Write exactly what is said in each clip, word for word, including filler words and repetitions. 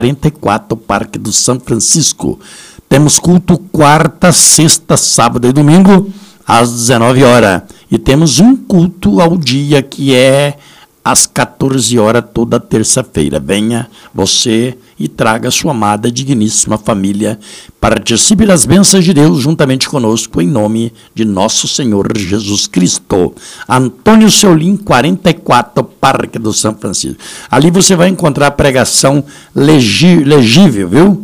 quarenta e quatro, Parque do São Francisco. Temos culto quarta, sexta, sábado e domingo, às dezenove horas. E temos um culto ao dia, que é às quatorze horas, toda terça-feira. Venha você e traga sua amada, digníssima família. Participe das bênçãos de Deus juntamente conosco, em nome de nosso Senhor Jesus Cristo. Antônio Seolim, quarenta e quatro, Parque do São Francisco. Ali você vai encontrar a pregação legi- legível, viu?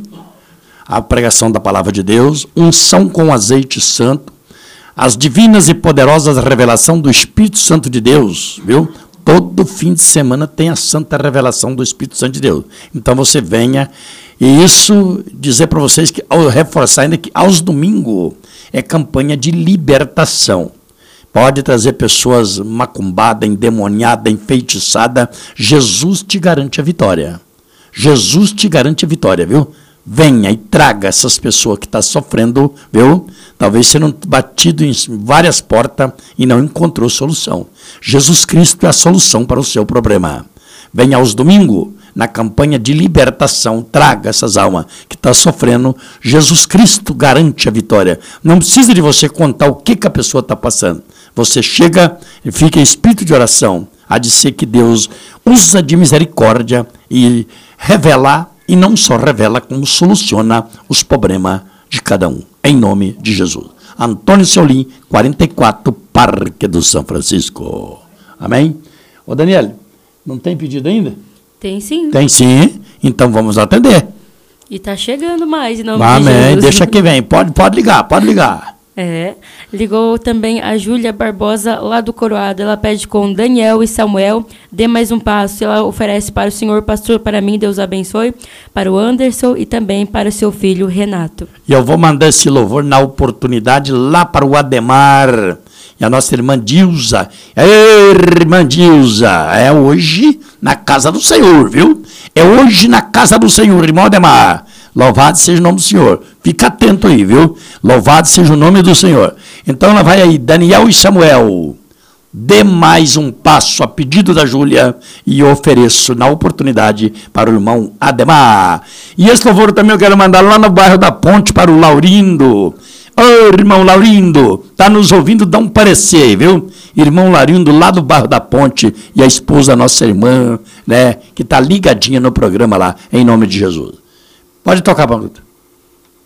A pregação da palavra de Deus, unção com azeite santo, as divinas e poderosas revelações do Espírito Santo de Deus, viu? Todo fim de semana tem a santa revelação do Espírito Santo de Deus. Então você venha, e isso dizer para vocês, que ao reforçar ainda, que aos domingos é campanha de libertação. Pode trazer pessoas macumbadas, endemoniadas, enfeitiçadas. Jesus te garante a vitória. Jesus te garante a vitória, viu? Venha e traga essas pessoas que estão sofrendo, viu? Talvez sendo batido em várias portas e não encontrou solução. Jesus Cristo é a solução para o seu problema. Venha aos domingos, na campanha de libertação, traga essas almas que estão sofrendo. Jesus Cristo garante a vitória. Não precisa de você contar o que, que a pessoa está passando. Você chega e fica em espírito de oração. Há de ser que Deus usa de misericórdia e revelar. E não só revela, como soluciona os problemas de cada um. Em nome de Jesus. Antônio Seolim, quarenta e quatro, Parque do São Francisco. Amém? Ô Daniel, não tem pedido ainda? Tem sim. Tem sim. Então vamos atender. E tá chegando mais, em nome Amém. de Jesus. Deixa que vem. Pode, pode ligar, pode ligar. É, ligou também a Júlia Barbosa, lá do Coroado. Ela pede com Daniel e Samuel, dê mais um passo. Ela oferece para o senhor pastor, para mim, Deus abençoe, para o Anderson e também para o seu filho Renato. E eu vou mandar esse louvor na oportunidade lá para o Ademar e a nossa irmã Dilza. Ei, irmã Dilza, é hoje na casa do Senhor, viu? É hoje na casa do Senhor, irmão Ademar. Louvado seja o nome do Senhor. Fica atento aí, viu? Louvado seja o nome do Senhor. Então ela vai aí, Daniel e Samuel. Dê mais um passo a pedido da Júlia e ofereço na oportunidade para o irmão Ademar. E esse louvor também eu quero mandar lá no bairro da Ponte para o Laurindo. Ô, oh, irmão Laurindo, tá nos ouvindo, dá um parecer, viu? Irmão Laurindo, lá do bairro da Ponte, e a esposa, nossa irmã, né, que tá ligadinha no programa lá, em nome de Jesus. Pode tocar, Paulo.